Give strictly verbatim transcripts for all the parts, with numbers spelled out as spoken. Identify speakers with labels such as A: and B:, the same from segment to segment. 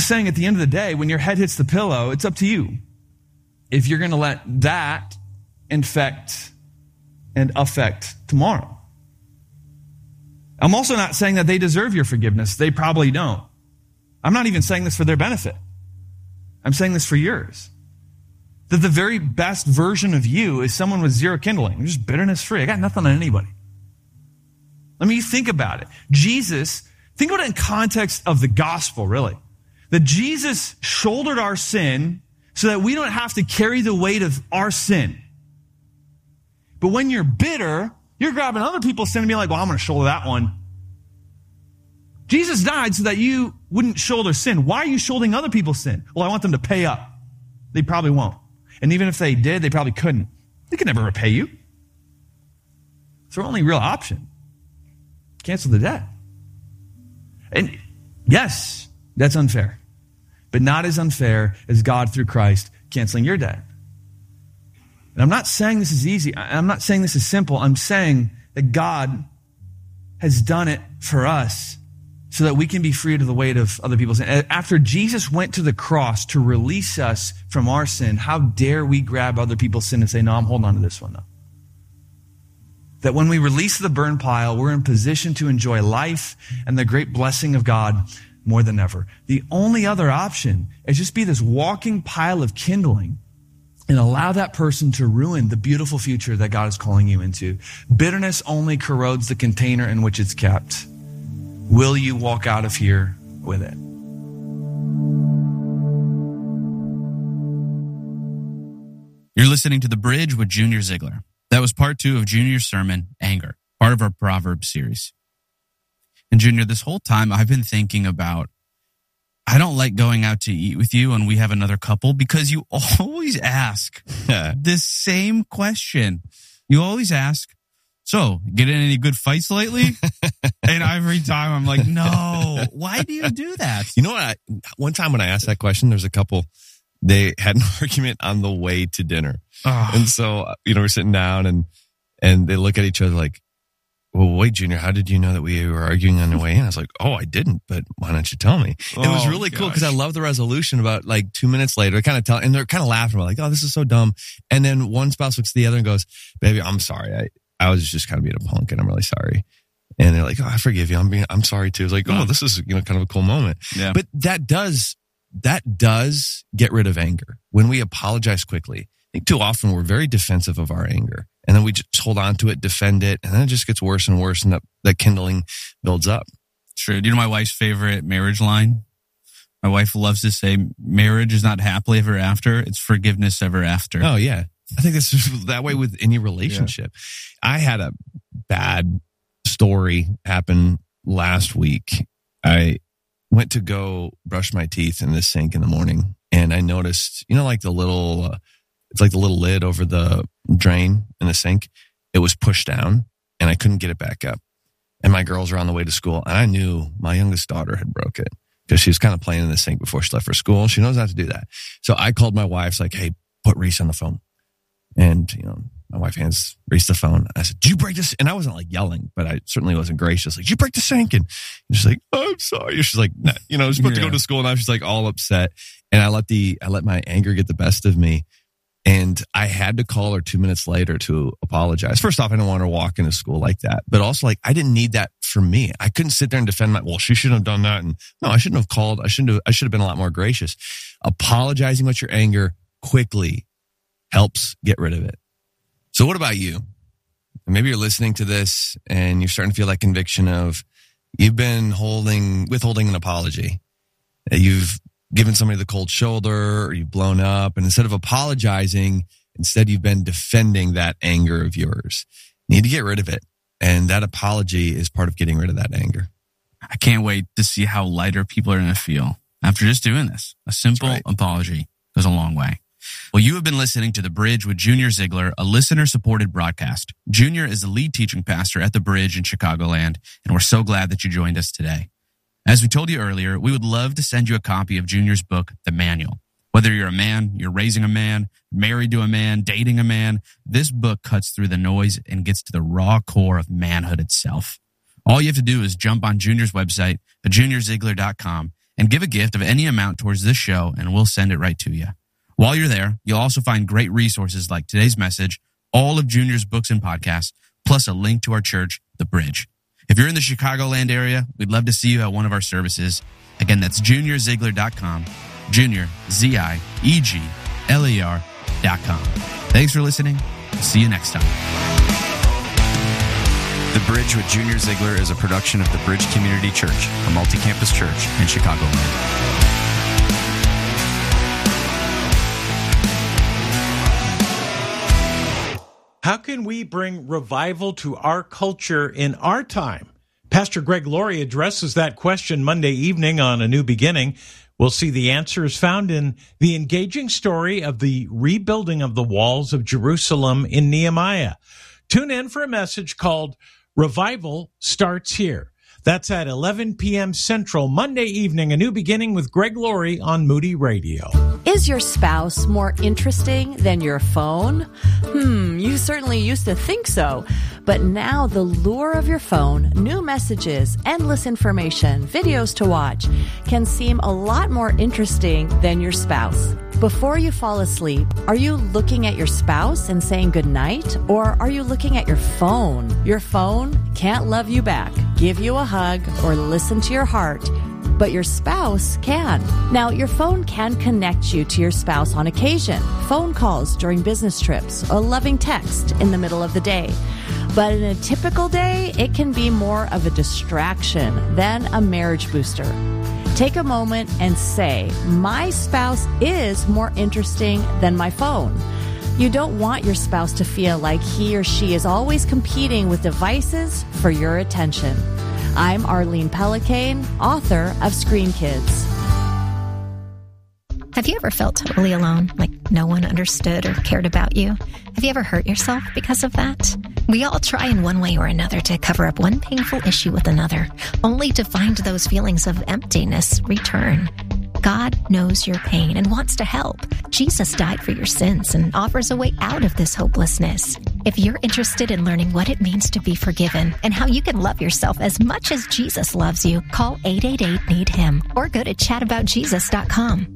A: just saying at the end of the day, when your head hits the pillow, it's up to you if you're going to let that infect and affect tomorrow. I'm also not saying that they deserve your forgiveness. They probably don't. I'm not even saying this for their benefit. I'm saying this for yours. That the very best version of you is someone with zero kindling. You're just bitterness free. I got nothing on anybody. Let me think about it. Jesus, think about it in context of the gospel, really. That Jesus shouldered our sin so that we don't have to carry the weight of our sin. But when you're bitter, you're grabbing other people's sin and being like, well, I'm going to shoulder that one. Jesus died so that you wouldn't shoulder sin. Why are you shouldering other people's sin? Well, I want them to pay up. They probably won't. And even if they did, they probably couldn't. They could never repay you. It's their only real option. Cancel the debt. And yes, that's unfair. But not as unfair as God through Christ canceling your debt. And I'm not saying this is easy. I'm not saying this is simple. I'm saying that God has done it for us so that we can be free of the weight of other people's sin. After Jesus went to the cross to release us from our sin, how dare we grab other people's sin and say, no, I'm holding on to this one though. That when we release the burn pile, we're in position to enjoy life and the great blessing of God more than ever. The only other option is just be this walking pile of kindling and allow that person to ruin the beautiful future that God is calling you into. Bitterness only corrodes the container in which it's kept. Will you walk out of here with it?
B: You're listening to The Bridge with Junior Ziegler. That was part two of Junior's sermon, Anger, part of our Proverbs series. And Junior, this whole time I've been thinking about, I don't like going out to eat with you and we have another couple because you always ask this same question. You always ask, so, get in any good fights lately? And every time I'm like, no, why do you do that?
C: You know what? I, one time when I asked that question, there's a couple, they had an argument on the way to dinner. Oh. And so, you know, we're sitting down and, and they look at each other like, well, wait, Junior, how did you know that we were arguing on the way in? I was like, oh, I didn't, but why don't you tell me? Oh, it was really gosh. cool because I love the resolution about like two minutes later, kind of tell, and they're kind of laughing about like, oh, this is so dumb. And then one spouse looks at the other and goes, baby, I'm sorry. I, I was just kind of being a punk and I'm really sorry. And they're like, oh, I forgive you. I'm being, I'm sorry too. It's like, oh, this is, you know, kind of a cool moment.
B: Yeah.
C: But that does, that does get rid of anger. When we apologize quickly, I think too often we're very defensive of our anger. And then we just hold on to it, defend it, and then it just gets worse and worse, and that, that kindling builds up.
B: True. Do you know my wife's favorite marriage line? My wife loves to say, marriage is not happily ever after, it's forgiveness ever after.
C: Oh, yeah. I think that's that way with any relationship. Yeah. I had a bad story happen last week. I went to go brush my teeth in the sink in the morning, and I noticed, you know, like the little... Uh, It's like the little lid over the drain in the sink. It was pushed down and I couldn't get it back up. And my girls were on the way to school and I knew my youngest daughter had broke it because she was kind of playing in the sink before she left for school. She knows how to do that. So I called my wife. It's like, hey, put Reese on the phone. And, you know, my wife hands Reese the phone. I said, did you break this? And I wasn't like yelling, but I certainly wasn't gracious. Like, did you break the sink? And she's like, oh, I'm sorry. She's like, nah. You know, I was about yeah. to go to school now. She's like all upset. And I let the, I let my anger get the best of me. And I had to call her two minutes later to apologize. First off, I didn't want her walking to school like that. But also, like, I didn't need that for me. I couldn't sit there and defend my, well, she shouldn't have done that. And no, I shouldn't have called. I shouldn't have, I should have been a lot more gracious. Apologizing with your anger quickly helps get rid of it. So what about you? Maybe you're listening to this and you're starting to feel that conviction of you've been holding, withholding an apology. You've given somebody the cold shoulder, or you've blown up, and instead of apologizing, instead you've been defending that anger of yours. You need to get rid of it. And that apology is part of getting rid of that anger.
B: I can't wait to see how lighter people are going to feel after just doing this. A simple right. apology goes a long way. Well, you have been listening to The Bridge with Junior Ziegler, a listener-supported broadcast. Junior is the lead teaching pastor at The Bridge in Chicagoland, and we're so glad that you joined us today. As we told you earlier, we would love to send you a copy of Junior's book, The Manual. Whether you're a man, you're raising a man, married to a man, dating a man, this book cuts through the noise and gets to the raw core of manhood itself. All you have to do is jump on Junior's website at junior ziegler dot com and give a gift of any amount towards this show, and we'll send it right to you. While you're there, you'll also find great resources like today's message, all of Junior's books and podcasts, plus a link to our church, The Bridge. If you're in the Chicagoland area, we'd love to see you at one of our services. Again, that's junior ziegler dot com, Junior, Z I E G L E R dot com. Thanks for listening. See you next time.
D: The Bridge with Junior Ziegler is a production of the Bridge Community Church, a multi-campus church in Chicagoland.
E: How can we bring revival to our culture in our time? Pastor Greg Laurie addresses that question Monday evening on A New Beginning. We'll see the answers found in the engaging story of the rebuilding of the walls of Jerusalem in Nehemiah. Tune in for a message called Revival Starts Here. That's at eleven p.m. Central, Monday evening, A New Beginning with Greg Laurie on Moody Radio.
F: Is your spouse more interesting than your phone? Hmm, you certainly used to think so. But now the lure of your phone, new messages, endless information, videos to watch, can seem a lot more interesting than your spouse. Before you fall asleep, are you looking at your spouse and saying goodnight? Or are you looking at your phone? Your phone can't love you back, give you a hug, or listen to your heart, but your spouse can. Now, your phone can connect you to your spouse on occasion, phone calls during business trips, a loving text in the middle of the day. But in a typical day, it can be more of a distraction than a marriage booster. Take a moment and say, my spouse is more interesting than my phone. You don't want your spouse to feel like he or she is always competing with devices for your attention. I'm Arlene Pellicane, author of Screen Kids.
G: Have you ever felt totally alone, like no one understood or cared about you? Have you ever hurt yourself because of that? We all try in one way or another to cover up one painful issue with another, only to find those feelings of emptiness return. God knows your pain and wants to help. Jesus died for your sins and offers a way out of this hopelessness. If you're interested in learning what it means to be forgiven and how you can love yourself as much as Jesus loves you, call eight eight eight, need him or go to chat about jesus dot com.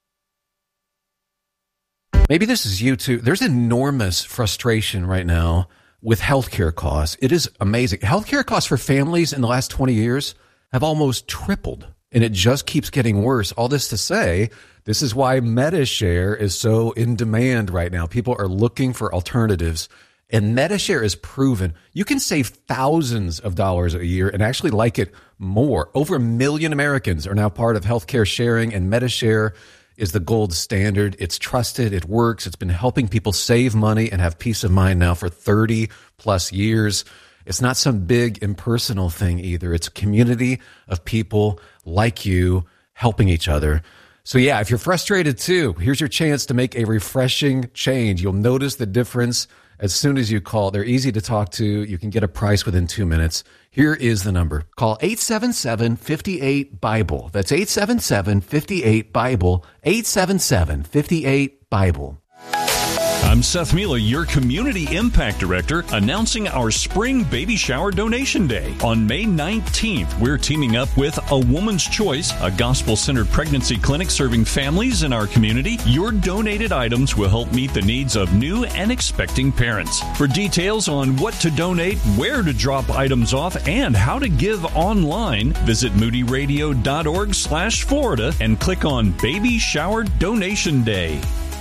H: Maybe this is you too. There's enormous frustration right now with healthcare costs. It is amazing. Healthcare costs for families in the last twenty years have almost tripled, and it just keeps getting worse. All this to say, this is why MediShare is so in demand right now. People are looking for alternatives, and MediShare is proven. You can save thousands of dollars a year and actually like it more. Over a million Americans are now part of healthcare sharing, and MediShare is the gold standard. It's trusted. It works. It's been helping people save money and have peace of mind now for thirty plus years. It's not some big impersonal thing either. It's a community of people like you helping each other. So yeah, if you're frustrated too, here's your chance to make a refreshing change. You'll notice the difference as soon as you call. They're easy to talk to. You can get a price within two minutes. Here is the number. Call eight seven seven, five eight, BIBLE. That's eight seven seven, five eight, BIBLE. eight seven seven, five eight, BIBLE.
I: I'm Seth Mila, your Community Impact Director, announcing our Spring Baby Shower Donation Day. On May nineteenth, we're teaming up with A Woman's Choice, a gospel-centered pregnancy clinic serving families in our community. Your donated items will help meet the needs of new and expecting parents. For details on what to donate, where to drop items off, and how to give online, visit moodyradio.org slash Florida and click on Baby Shower Donation Day.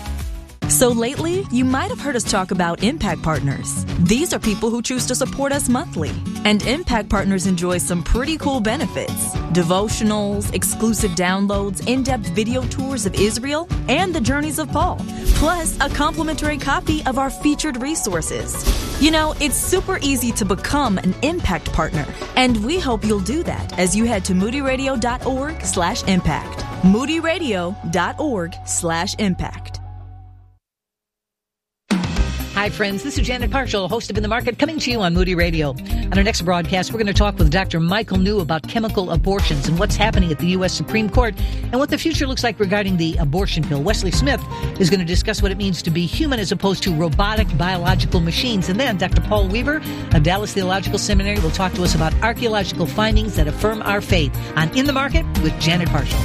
J: So lately, you might have heard us talk about Impact Partners. These are people who choose to support us monthly. And Impact Partners enjoy some pretty cool benefits. Devotionals, exclusive downloads, in-depth video tours of Israel, and the journeys of Paul. Plus, a complimentary copy of our featured resources. You know, it's super easy to become an Impact Partner. And we hope you'll do that as you head to moodyradio.org slash impact. moodyradio.org slash impact.
K: Hi, friends. This is Janet Parshall, host of In the Market, coming to you on Moody Radio. On our next broadcast, we're going to talk with Doctor Michael New about chemical abortions and what's happening at the U S Supreme Court and what the future looks like regarding the abortion pill. Wesley Smith is going to discuss what it means to be human as opposed to robotic biological machines. And then Doctor Paul Weaver of Dallas Theological Seminary will talk to us about archaeological findings that affirm our faith on In the Market with Janet Parshall.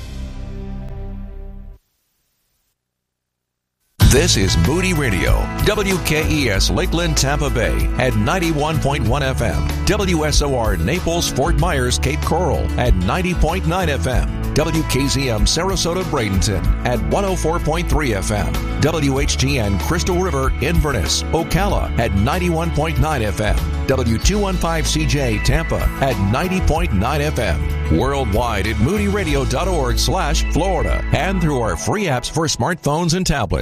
L: This is Moody Radio, W K E S Lakeland, Tampa Bay at ninety-one point one F M, W S O R Naples, Fort Myers, Cape Coral at ninety point nine F M, W K Z M Sarasota, Bradenton at one oh four point three F M, W H G N Crystal River, Inverness, Ocala at ninety-one point nine F M, W two fifteen C J Tampa at ninety point nine F M, worldwide at moody radio dot org slash Florida, and through our free apps for smartphones and tablets.